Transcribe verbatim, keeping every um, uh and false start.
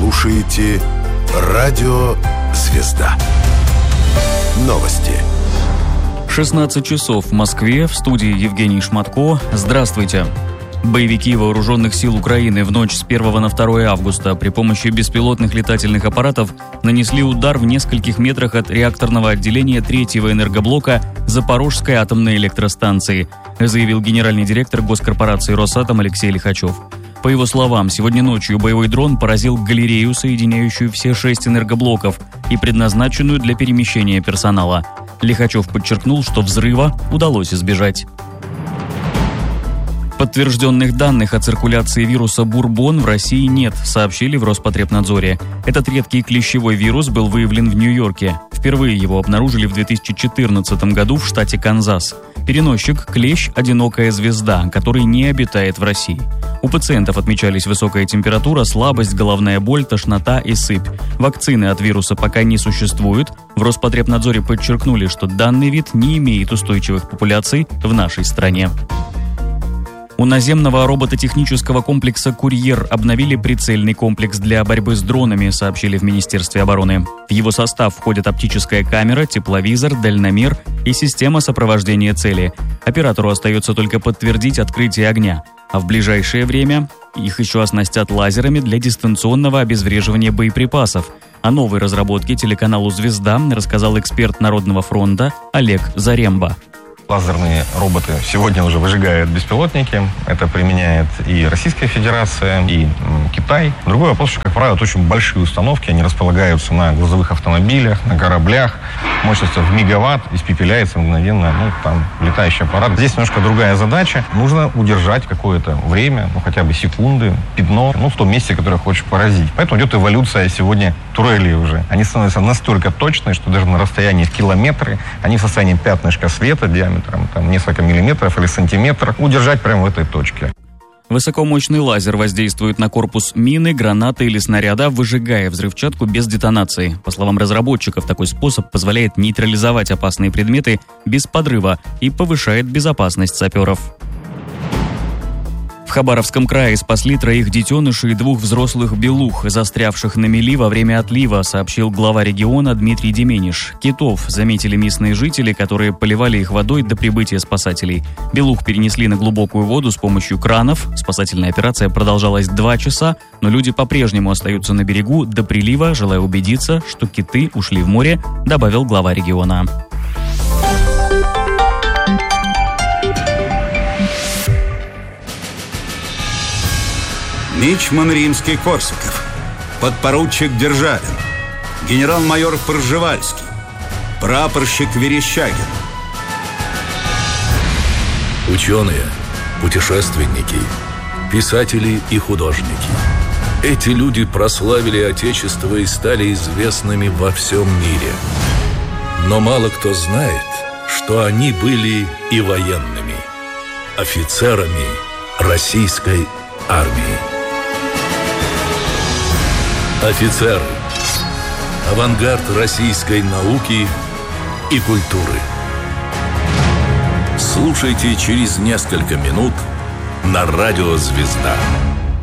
слушаете Радио «Звезда». Новости. шестнадцать часов в Москве, в студии Евгений Шматко. Здравствуйте. Боевики Вооруженных сил Украины в ночь с первого на второе августа при помощи беспилотных летательных аппаратов нанесли удар в нескольких метрах от реакторного отделения третьего энергоблока Запорожской атомной электростанции, заявил генеральный директор госкорпорации «Росатом» Алексей Лихачев. По его словам, сегодня ночью боевой дрон поразил галерею, соединяющую все шесть энергоблоков и предназначенную для перемещения персонала. Лихачев подчеркнул, что взрыва удалось избежать. Подтвержденных данных о циркуляции вируса бурбон в России нет, сообщили в Роспотребнадзоре. Этот редкий клещевой вирус был выявлен в Нью-Йорке. Впервые его обнаружили в две тысячи четырнадцатом году в штате Канзас. Переносчик – клещ «одинокая звезда», который не обитает в России. У пациентов отмечались высокая температура, слабость, головная боль, тошнота и сыпь. Вакцины от вируса пока не существует. В Роспотребнадзоре подчеркнули, что данный вид не имеет устойчивых популяций в нашей стране. У наземного робототехнического комплекса «Курьер» обновили прицельный комплекс для борьбы с дронами, сообщили в Министерстве обороны. В его состав входят оптическая камера, тепловизор, дальномер и система сопровождения цели. Оператору остается только подтвердить открытие огня. А в ближайшее время их еще оснастят лазерами для дистанционного обезвреживания боеприпасов. О новой разработке телеканалу «Звезда» рассказал эксперт Народного фронта Олег Заремба. Лазерные роботы сегодня уже выжигают беспилотники. Это применяет и Российская Федерация, и Китай. Другой вопрос, что, как правило, это очень большие установки. Они располагаются на грузовых автомобилях, на кораблях. Мощность в мегаватт, испепеляется мгновенно, ну, там, летающий аппарат. Здесь немножко другая задача. Нужно удержать какое-то время, ну, хотя бы секунды, пятно, ну, в том месте, которое хочешь поразить. Поэтому идет эволюция сегодня турелей уже. Они становятся настолько точные, что даже на расстоянии в километры они в состоянии пятнышка света диаметром там, несколько миллиметров или сантиметров удержать прямо в этой точке. Высокомощный лазер воздействует на корпус мины, гранаты или снаряда, выжигая взрывчатку без детонации. По словам разработчиков, такой способ позволяет нейтрализовать опасные предметы без подрыва и повышает безопасность саперов. В Хабаровском крае спасли троих детенышей и двух взрослых белух, застрявших на мели во время отлива, сообщил глава региона Дмитрий Демениш. Китов заметили местные жители, которые поливали их водой до прибытия спасателей. Белух перенесли на глубокую воду с помощью кранов. Спасательная операция продолжалась два часа, но люди по-прежнему остаются на берегу до прилива, желая убедиться, что киты ушли в море, добавил глава региона. Мичман Римский-Корсаков, подпоручик Державин, генерал-майор Пржевальский, прапорщик Верещагин. Ученые, путешественники, писатели и художники. Эти люди прославили Отечество и стали известными во всем мире. Но мало кто знает, что они были и военными, офицерами российской армии. Офицеры. Авангард российской науки и культуры. Слушайте через несколько минут на радио «Звезда».